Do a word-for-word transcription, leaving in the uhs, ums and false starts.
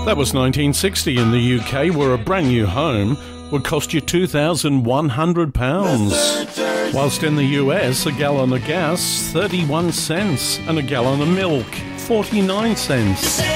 That was nineteen sixty in the U K, where a brand new home would cost you two thousand one hundred pounds. Whilst in the U S, a gallon of gas, thirty-one cents, and a gallon of milk, forty-nine cents.